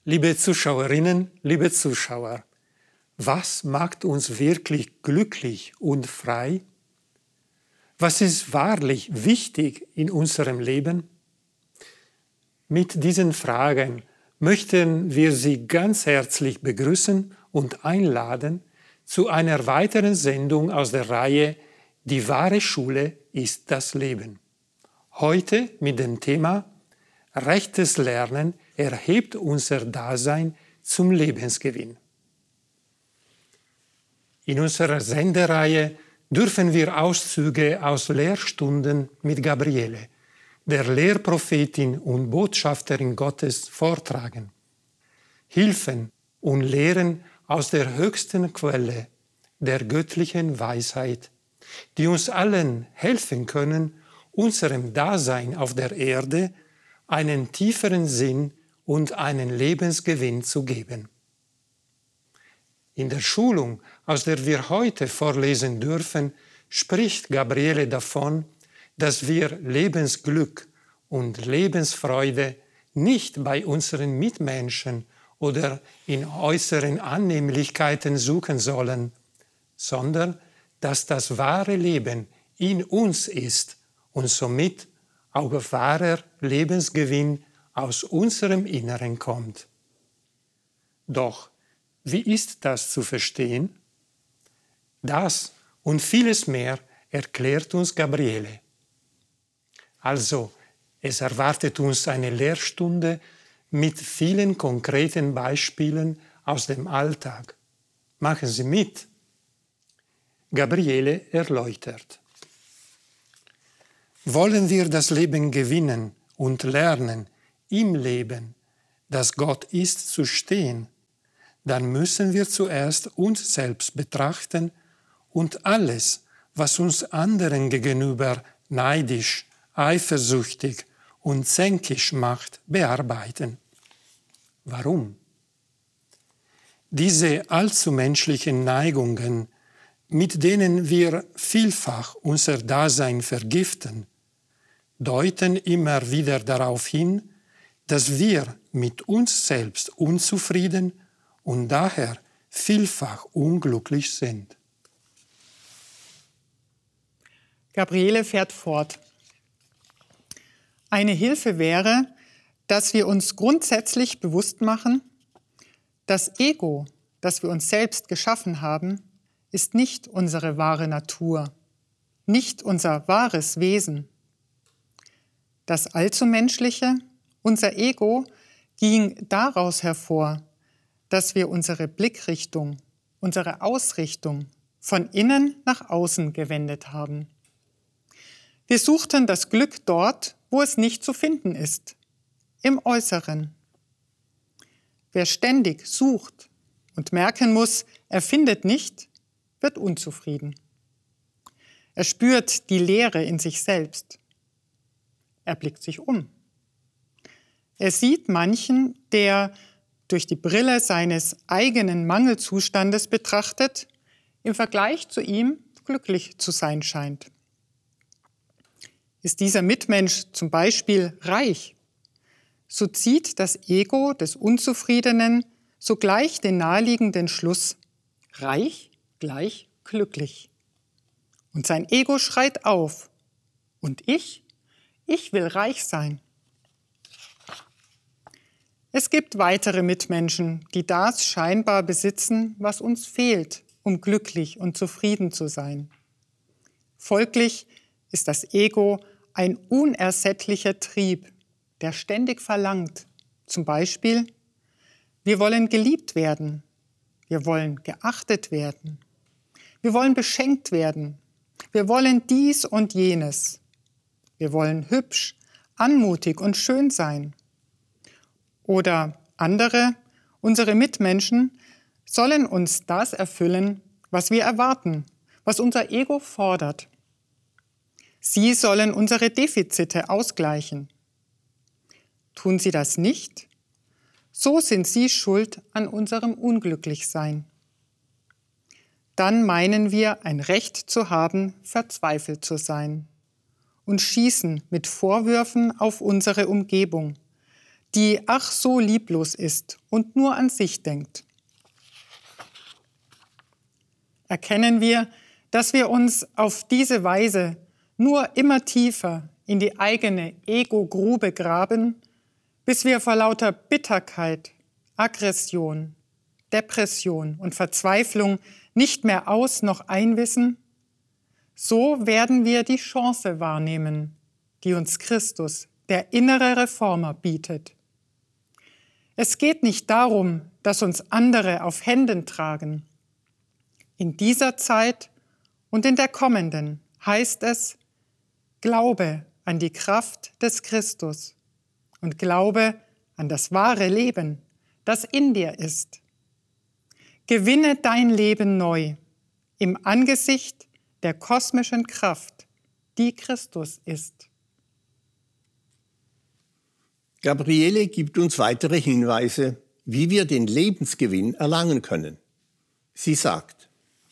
Liebe Zuschauerinnen, liebe Zuschauer, was macht uns wirklich glücklich und frei? Was ist wahrlich wichtig in unserem Leben? Mit diesen Fragen möchten wir Sie ganz herzlich begrüßen und einladen zu einer weiteren Sendung aus der Reihe Die wahre Schule ist das Leben. Heute mit dem Thema Rechtes Lernen erhebt unser Dasein zum Lebensgewinn. In unserer Sendereihe dürfen wir Auszüge aus Lehrstunden mit Gabriele, der Lehrprophetin und Botschafterin Gottes, vortragen. Hilfen und Lehren aus der höchsten Quelle der göttlichen Weisheit, die uns allen helfen können, unserem Dasein auf der Erde einen tieferen Sinn und einen Lebensgewinn zu geben. In der Schulung, aus der wir heute vorlesen dürfen, spricht Gabriele davon, dass wir Lebensglück und Lebensfreude nicht bei unseren Mitmenschen oder in äußeren Annehmlichkeiten suchen sollen, sondern dass das wahre Leben in uns ist und somit auch wahrer Lebensgewinn aus unserem Inneren kommt. Doch wie ist das zu verstehen? Das und vieles mehr erklärt uns Gabriele. Also, es erwartet uns eine Lehrstunde mit vielen konkreten Beispielen aus dem Alltag. Machen Sie mit! Gabriele erläutert. Wollen wir das Leben gewinnen und lernen, im Leben, das Gott ist, zu stehen, dann müssen wir zuerst uns selbst betrachten und alles, was uns anderen gegenüber neidisch, eifersüchtig und zänkisch macht, bearbeiten. Warum? Diese allzu menschlichen Neigungen, mit denen wir vielfach unser Dasein vergiften, deuten immer wieder darauf hin, dass wir mit uns selbst unzufrieden und daher vielfach unglücklich sind. Gabriele fährt fort. Eine Hilfe wäre, dass wir uns grundsätzlich bewusst machen, das Ego, das wir uns selbst geschaffen haben, ist nicht unsere wahre Natur, nicht unser wahres Wesen. Das Allzumenschliche, unser Ego, ging daraus hervor, dass wir unsere Blickrichtung, unsere Ausrichtung von innen nach außen gewendet haben. Wir suchten das Glück dort, wo es nicht zu finden ist, im Äußeren. Wer ständig sucht und merken muss, er findet nicht, wird unzufrieden. Er spürt die Leere in sich selbst. Er blickt sich um. Er sieht manchen, der durch die Brille seines eigenen Mangelzustandes betrachtet, im Vergleich zu ihm glücklich zu sein scheint. Ist dieser Mitmensch zum Beispiel reich, so zieht das Ego des Unzufriedenen sogleich den naheliegenden Schluss: reich gleich glücklich. Und sein Ego schreit auf: Und ich will reich sein. Es gibt weitere Mitmenschen, die das scheinbar besitzen, was uns fehlt, um glücklich und zufrieden zu sein. Folglich ist das Ego ein unersättlicher Trieb, der ständig verlangt. Zum Beispiel: Wir wollen geliebt werden, wir wollen geachtet werden, wir wollen beschenkt werden, wir wollen dies und jenes, wir wollen hübsch, anmutig und schön sein. Oder andere, unsere Mitmenschen, sollen uns das erfüllen, was wir erwarten, was unser Ego fordert. Sie sollen unsere Defizite ausgleichen. Tun sie das nicht, so sind sie schuld an unserem Unglücklichsein. Dann meinen wir, ein Recht zu haben, verzweifelt zu sein und schießen mit Vorwürfen auf unsere Umgebung, die ach so lieblos ist und nur an sich denkt. Erkennen wir, dass wir uns auf diese Weise nur immer tiefer in die eigene Ego-Grube graben, bis wir vor lauter Bitterkeit, Aggression, Depression und Verzweiflung nicht mehr aus noch einwissen, so werden wir die Chance wahrnehmen, die uns Christus, der innere Reformer, bietet. Es geht nicht darum, dass uns andere auf Händen tragen. In dieser Zeit und in der kommenden heißt es, Glaube an die Kraft des Christus und Glaube an das wahre Leben, das in dir ist. Gewinne dein Leben neu im Angesicht der kosmischen Kraft, die Christus ist. Gabriele gibt uns weitere Hinweise, wie wir den Lebensgewinn erlangen können. Sie sagt: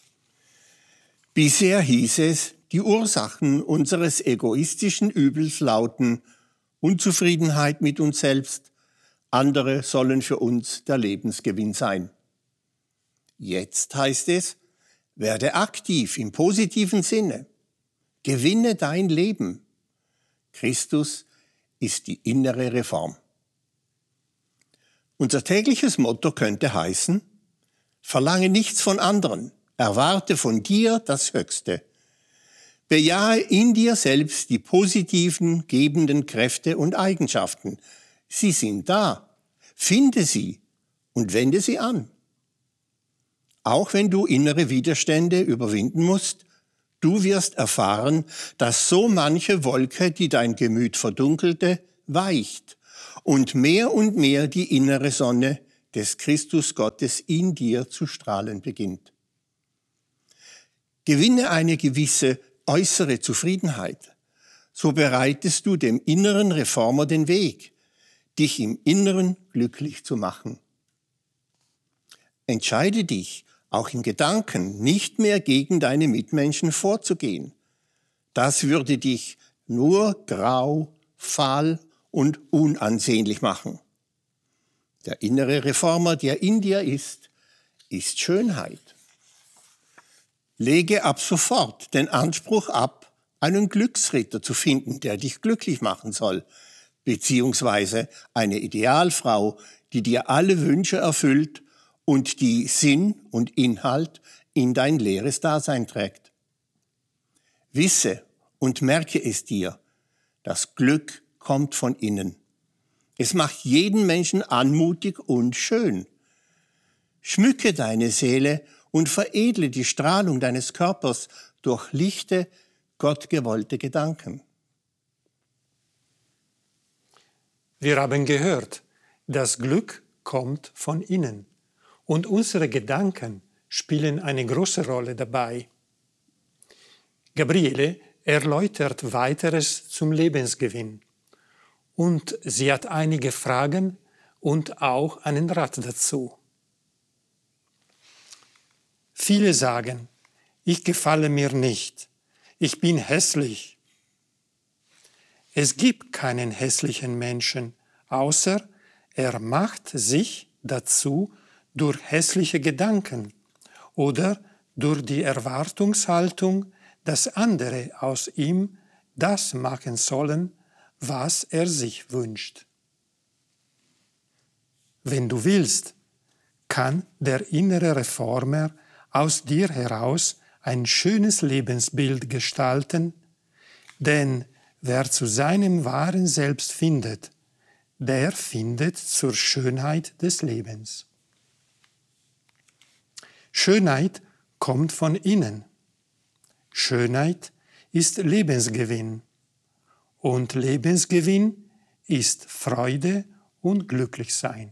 Bisher hieß es, die Ursachen unseres egoistischen Übels lauten Unzufriedenheit mit uns selbst, andere sollen für uns der Lebensgewinn sein. Jetzt heißt es, werde aktiv im positiven Sinne, gewinne dein Leben. Christus ist die innere Reform. Unser tägliches Motto könnte heißen, verlange nichts von anderen, erwarte von dir das Höchste. Bejahe in dir selbst die positiven, gebenden Kräfte und Eigenschaften. Sie sind da. Finde sie und wende sie an. Auch wenn du innere Widerstände überwinden musst, du wirst erfahren, dass so manche Wolke, die dein Gemüt verdunkelte, weicht und mehr die innere Sonne des Christus Gottes in dir zu strahlen beginnt. Gewinne eine gewisse äußere Zufriedenheit, so bereitest du dem inneren Reformer den Weg, dich im Inneren glücklich zu machen. Entscheide dich, auch in Gedanken nicht mehr gegen deine Mitmenschen vorzugehen. Das würde dich nur grau, fahl und unansehnlich machen. Der innere Reformer, der in dir ist Schönheit. Lege ab sofort den Anspruch ab, einen Glücksritter zu finden, der dich glücklich machen soll, beziehungsweise eine Idealfrau, die dir alle Wünsche erfüllt und die Sinn und Inhalt in dein leeres Dasein trägt. Wisse und merke es dir, das Glück kommt von innen. Es macht jeden Menschen anmutig und schön. Schmücke deine Seele und veredle die Strahlung deines Körpers durch lichte, gottgewollte Gedanken. Wir haben gehört, das Glück kommt von innen und unsere Gedanken spielen eine große Rolle dabei. Gabriele erläutert weiteres zum Lebensgewinn und sie hat einige Fragen und auch einen Rat dazu. Viele sagen, ich gefalle mir nicht, ich bin hässlich. Es gibt keinen hässlichen Menschen, außer er macht sich dazu durch hässliche Gedanken oder durch die Erwartungshaltung, dass andere aus ihm das machen sollen, was er sich wünscht. Wenn du willst, kann der innere Reformer aus dir heraus ein schönes Lebensbild gestalten, denn wer zu seinem wahren Selbst findet, der findet zur Schönheit des Lebens. Schönheit kommt von innen. Schönheit ist Lebensgewinn und Lebensgewinn ist Freude und Glücklichsein.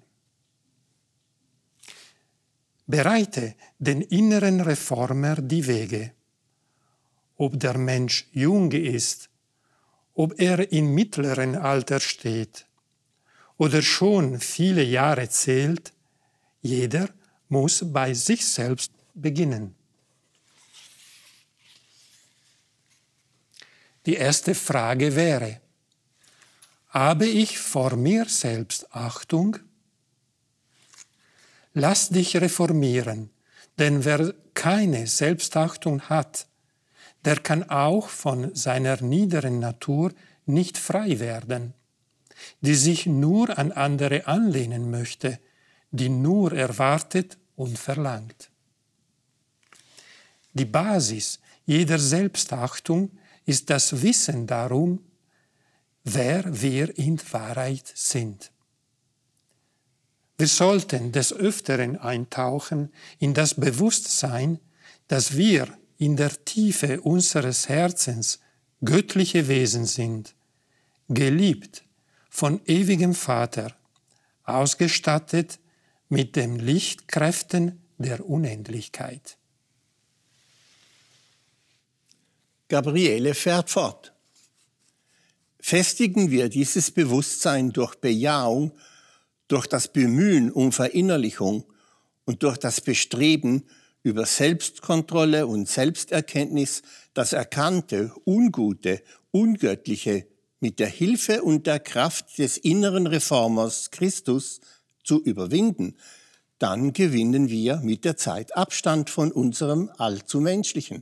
Bereite den inneren Reformer die Wege. Ob der Mensch jung ist, ob er im mittleren Alter steht oder schon viele Jahre zählt, jeder muss bei sich selbst beginnen. Die erste Frage wäre: Habe ich vor mir selbst Achtung? Lass dich reformieren, denn wer keine Selbstachtung hat, der kann auch von seiner niederen Natur nicht frei werden, die sich nur an andere anlehnen möchte, die nur erwartet und verlangt. Die Basis jeder Selbstachtung ist das Wissen darum, wer wir in Wahrheit sind. Wir sollten des Öfteren eintauchen in das Bewusstsein, dass wir in der Tiefe unseres Herzens göttliche Wesen sind, geliebt von ewigem Vater, ausgestattet mit den Lichtkräften der Unendlichkeit. Gabriele fährt fort. Festigen wir dieses Bewusstsein durch Bejahung, durch das Bemühen um Verinnerlichung und durch das Bestreben über Selbstkontrolle und Selbsterkenntnis das Erkannte, Ungute, Ungöttliche mit der Hilfe und der Kraft des inneren Reformers Christus zu überwinden, dann gewinnen wir mit der Zeit Abstand von unserem allzu Menschlichen.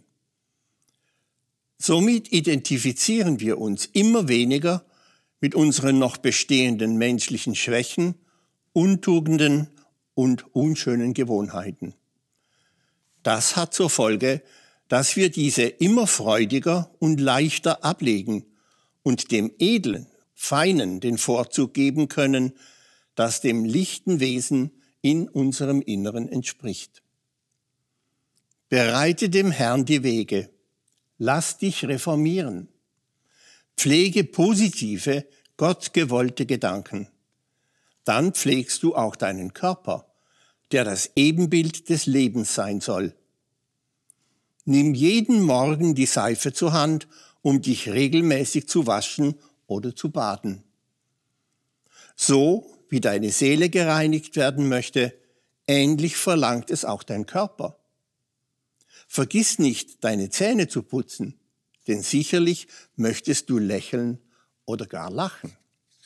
Somit identifizieren wir uns immer weniger mit unseren noch bestehenden menschlichen Schwächen, Untugenden und unschönen Gewohnheiten. Das hat zur Folge, dass wir diese immer freudiger und leichter ablegen und dem Edlen, Feinen den Vorzug geben können, das dem lichten Wesen in unserem Inneren entspricht. Bereite dem Herrn die Wege, lass dich reformieren, pflege positive, gottgewollte Gedanken. Dann pflegst du auch deinen Körper, der das Ebenbild des Lebens sein soll. Nimm jeden Morgen die Seife zur Hand, um dich regelmäßig zu waschen oder zu baden. So wie deine Seele gereinigt werden möchte, ähnlich verlangt es auch dein Körper. Vergiss nicht, deine Zähne zu putzen, denn sicherlich möchtest du lächeln oder gar lachen.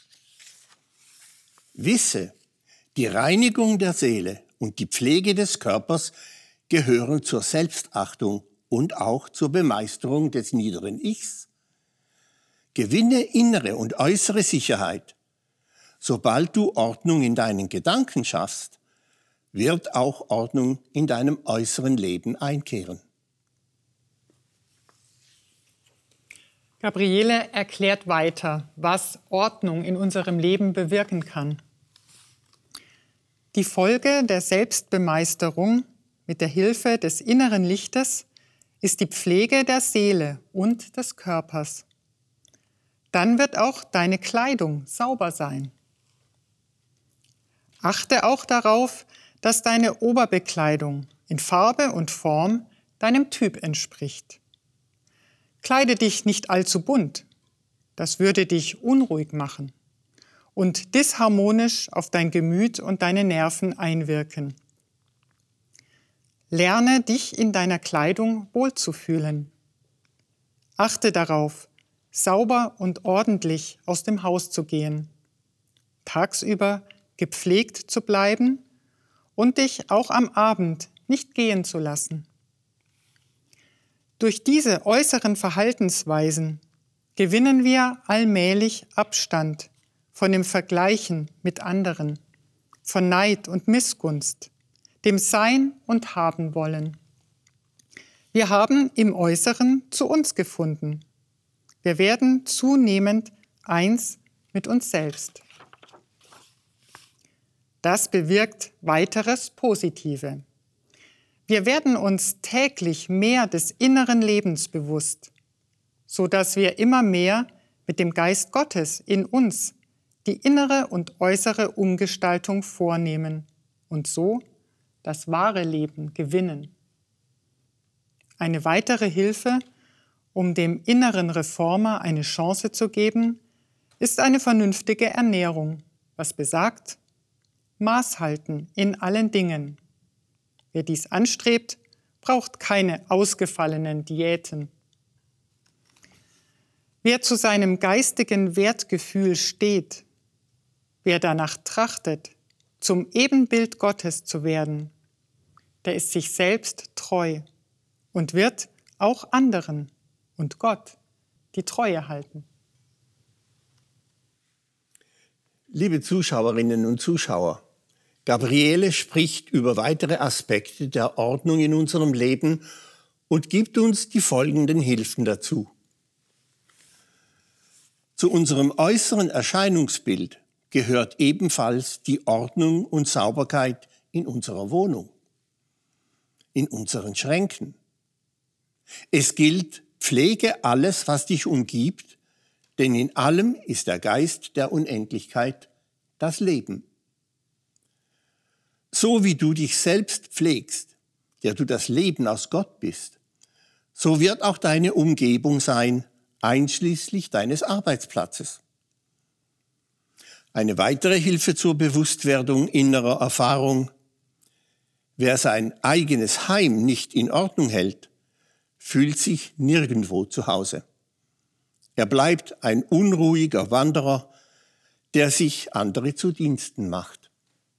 Wisse, die Reinigung der Seele und die Pflege des Körpers gehören zur Selbstachtung und auch zur Bemeisterung des niederen Ichs. Gewinne innere und äußere Sicherheit. Sobald du Ordnung in deinen Gedanken schaffst, wird auch Ordnung in deinem äußeren Leben einkehren. Gabriele erklärt weiter, was Ordnung in unserem Leben bewirken kann. Die Folge der Selbstbemeisterung mit der Hilfe des inneren Lichtes ist die Pflege der Seele und des Körpers. Dann wird auch deine Kleidung sauber sein. Achte auch darauf, dass deine Oberbekleidung in Farbe und Form deinem Typ entspricht. Kleide dich nicht allzu bunt, das würde dich unruhig machen und disharmonisch auf dein Gemüt und deine Nerven einwirken. Lerne dich in deiner Kleidung wohlzufühlen. Achte darauf, sauber und ordentlich aus dem Haus zu gehen, tagsüber gepflegt zu bleiben und dich auch am Abend nicht gehen zu lassen. Durch diese äußeren Verhaltensweisen gewinnen wir allmählich Abstand von dem Vergleichen mit anderen, von Neid und Missgunst, dem Sein und Haben wollen. Wir haben im Äußeren zu uns gefunden. Wir werden zunehmend eins mit uns selbst. Das bewirkt weiteres Positive. Wir werden uns täglich mehr des inneren Lebens bewusst, so dass wir immer mehr mit dem Geist Gottes in uns die innere und äußere Umgestaltung vornehmen und so das wahre Leben gewinnen. Eine weitere Hilfe, um dem inneren Reformer eine Chance zu geben, ist eine vernünftige Ernährung, was besagt, Maß halten in allen Dingen. Wer dies anstrebt, braucht keine ausgefallenen Diäten. Wer zu seinem geistigen Wertgefühl steht, wer danach trachtet, zum Ebenbild Gottes zu werden, der ist sich selbst treu und wird auch anderen und Gott die Treue halten. Liebe Zuschauerinnen und Zuschauer, Gabriele spricht über weitere Aspekte der Ordnung in unserem Leben und gibt uns die folgenden Hilfen dazu. Zu unserem äußeren Erscheinungsbild gehört ebenfalls die Ordnung und Sauberkeit in unserer Wohnung, in unseren Schränken. Es gilt, pflege alles, was dich umgibt, denn in allem ist der Geist der Unendlichkeit, das Leben. So wie du dich selbst pflegst, der du das Leben aus Gott bist, so wird auch deine Umgebung sein, einschließlich deines Arbeitsplatzes. Eine weitere Hilfe zur Bewusstwerdung innerer Erfahrung: Wer sein eigenes Heim nicht in Ordnung hält, fühlt sich nirgendwo zu Hause. Er bleibt ein unruhiger Wanderer, der sich andere zu Diensten macht.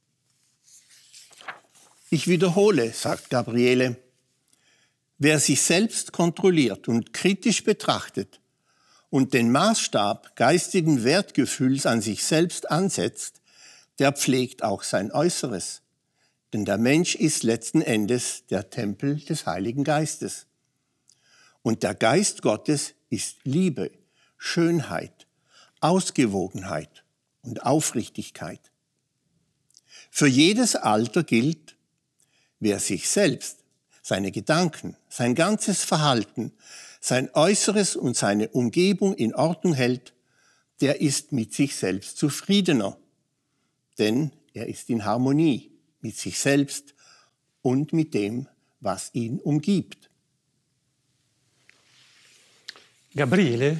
Ich wiederhole, sagt Gabriele, wer sich selbst kontrolliert und kritisch betrachtet und den Maßstab geistigen Wertgefühls an sich selbst ansetzt, der pflegt auch sein Äußeres. Denn der Mensch ist letzten Endes der Tempel des Heiligen Geistes. Und der Geist Gottes ist Liebe, Schönheit, Ausgewogenheit und Aufrichtigkeit. Für jedes Alter gilt, wer sich selbst, seine Gedanken, sein ganzes Verhalten, sein Äußeres und seine Umgebung in Ordnung hält, der ist mit sich selbst zufriedener, denn er ist in Harmonie mit sich selbst und mit dem, was ihn umgibt. Gabriele